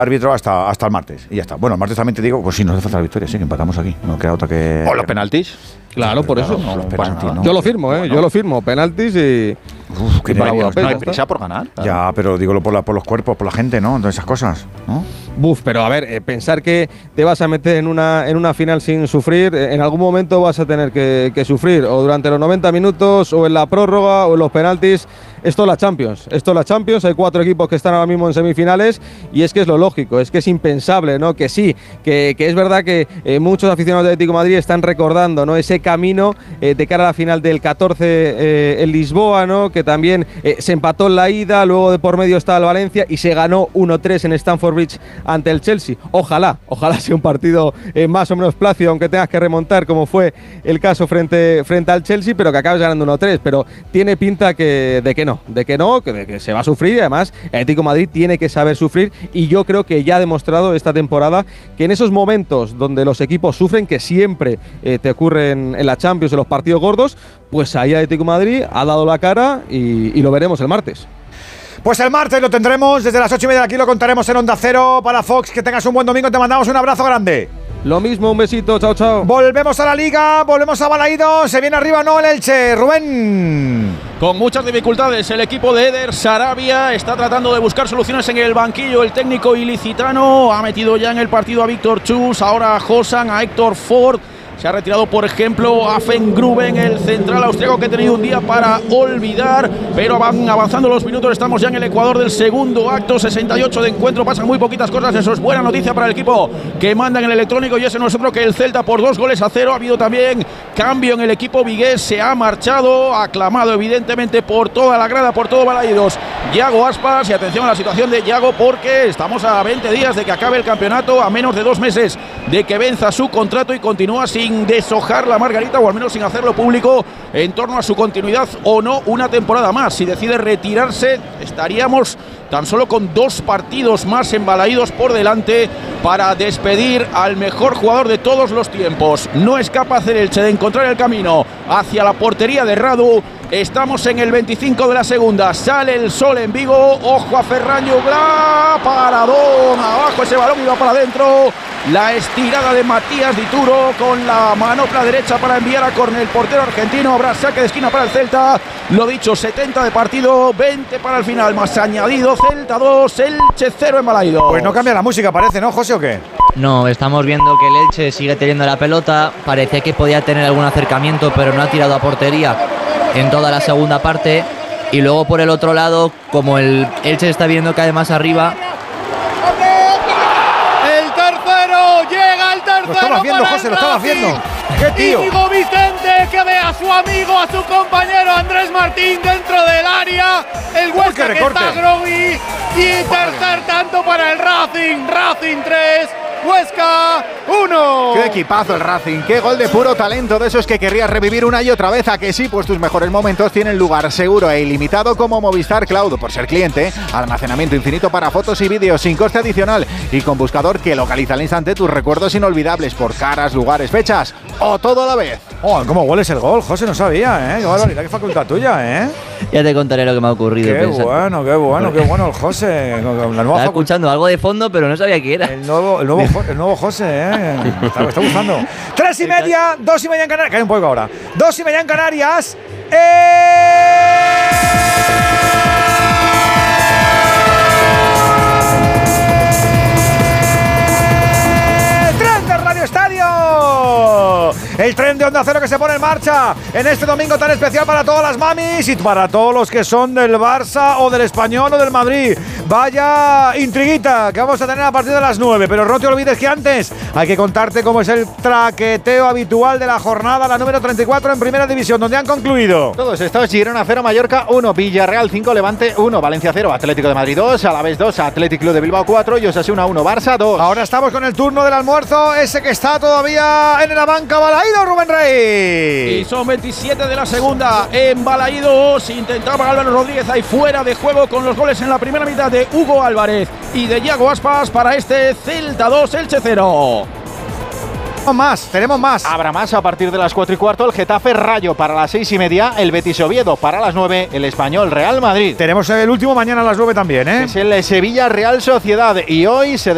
árbitro hasta el martes y ya está. Bueno, el martes también te digo, pues sí, nos hace falta la victoria, sí, que empatamos aquí. No queda otra que. ¿O los penaltis? Claro, por eso. Los penaltis, ¿no? Yo lo firmo, ¿eh? Yo lo firmo. Penaltis y. Que para no Budapest, hay prisa por ganar. Claro. Ya, pero digo por los cuerpos, por la gente, ¿no? Todas esas cosas, ¿no? Pero a ver, pensar que te vas a meter en una final sin sufrir, en algún momento vas a tener que sufrir, o durante los 90 minutos, o en la prórroga, o en los penaltis. Esto es la Champions, hay 4 equipos que están ahora mismo en semifinales y es que es lo lógico, es que es impensable, ¿no? Que sí, que es verdad que muchos aficionados de Atlético de Madrid están recordando, ¿no? Ese camino de cara a la final del 14 en Lisboa, ¿no? Que también se empató en la ida, luego de por medio estaba el Valencia y se ganó 1-3 en Stamford Bridge ante el Chelsea. Ojalá sea un partido más o menos plácido, aunque tengas que remontar como fue el caso frente al Chelsea, pero que acabes ganando 1-3, pero tiene pinta de que se va a sufrir y además el Atlético de Madrid tiene que saber sufrir y yo creo que ya ha demostrado esta temporada que en esos momentos donde los equipos sufren, que siempre te ocurren en la Champions, en los partidos gordos, pues ahí el Atlético de Madrid ha dado la cara y lo veremos el martes. Pues el martes lo tendremos desde las 8:30 aquí, lo contaremos en Onda Cero para Fox. Que tengas un buen domingo, te mandamos un abrazo grande. Lo mismo, un besito, chao, chao. Volvemos a la Liga, volvemos a Balaídos, se viene arriba, ¿no? El Elche, Rubén. Con muchas dificultades, el equipo de Eder Sarabia está tratando de buscar soluciones en el banquillo. El técnico ilicitano ha metido ya en el partido a Víctor Chus, ahora a Josan, a Héctor Ford. Se ha retirado, por ejemplo, a Fengruben, el central austriaco que ha tenido un día para olvidar, pero van avanzando los minutos. Estamos ya en el Ecuador del segundo acto, 68 de encuentro, pasan muy poquitas cosas. Eso es buena noticia para el equipo que manda en el electrónico y ese no es otro que el Celta por 2-0. Ha habido también cambio en el equipo vigués, se ha marchado, aclamado evidentemente por toda la grada, por todo Balaídos, Yago Aspas. Y atención a la situación de Yago, porque estamos a 20 días de que acabe el campeonato, a menos de 2 meses de que venza su contrato y continúa sin deshojar la margarita, o al menos sin hacerlo público, en torno a su continuidad o no una temporada más. Si decide retirarse, estaríamos tan solo con 2 partidos más en Balaídos por delante para despedir al mejor jugador de todos los tiempos. No es capaz el Elche de encontrar el camino hacia la portería de Radu. Estamos en el 25 de la segunda, sale el sol en Vigo, ojo a Ferran Juglar, paradón, abajo ese balón, iba para adentro, la estirada de Matías Dituro con la manopla derecha para enviar a córner el portero argentino. Habrá saque de esquina para el Celta, lo dicho, 70 de partido, 20 para el final, más añadido, Celta 2, Elche 0 en Balaídos. Pues no cambia la música, parece, ¿no, José, o qué? No, estamos viendo que el Elche sigue teniendo la pelota, parecía que podía tener algún acercamiento, pero no ha tirado a portería en toda la segunda parte. Y luego por el otro lado, como el Elche está viendo que además arriba. El tercero, llega el tercero. Lo estaba haciendo, José, lo estaba haciendo. ¡Qué tío! Íñigo Vicente, que ve a su amigo, a su compañero Andrés Martín dentro del área. El Huesca que está groggy. Y tercer tanto para el Racing. Racing 3. Huesca 1. Qué equipazo el Racing, qué gol de puro talento, de esos que querrías revivir una y otra vez. A que sí, pues tus mejores momentos tienen lugar seguro e ilimitado como Movistar Cloud. Por ser cliente, almacenamiento infinito para fotos y vídeos sin coste adicional y con buscador que localiza al instante tus recuerdos inolvidables por caras, lugares, fechas o todo a la vez. Oh, cómo hueles el gol, José, no sabía, ¿eh? Qué barbaridad, qué facultad tuya, ¿eh? Ya te contaré lo que me ha ocurrido. Qué bueno el José. Estaba escuchando algo de fondo, pero no sabía qué era. El nuevo José, ¿eh? Me está gustando. 3:30, 2:30 en Canarias. Cae un poco ahora. 2:30 en Canarias. ¡Tren de Radio Estadio! El tren de Onda Cero que se pone en marcha en este domingo tan especial para todas las mamis y para todos los que son del Barça o del Español o del Madrid. Vaya intriguita que vamos a tener a partir de las 9, pero no te olvides que antes hay que contarte cómo es el traqueteo habitual de la jornada, la número 34 en Primera División, donde han concluido todos estos: Girona 0, Mallorca 1, Villarreal 5, Levante 1, Valencia 0, Atlético de Madrid 2, Alavés 2, Athletic Club de Bilbao 4 y Osasuna 1, Barça 2. Ahora estamos con el turno del almuerzo, ese que está todavía en la banca Balaídos, Rubén Rey. Y son 27 de la segunda en Balaídos. Intentaba Álvaro Rodríguez ahí fuera de juego con los goles en la primera mitad de Hugo Álvarez y de Yago Aspas para este Celta 2, Elche 0. Tenemos más. Habrá más a partir de las 4:15. El Getafe Rayo para las 6:30. El Betis Oviedo para las 9. El Español Real Madrid. Tenemos el último mañana a las 9 también, ¿eh? Es el Sevilla Real Sociedad. Y hoy se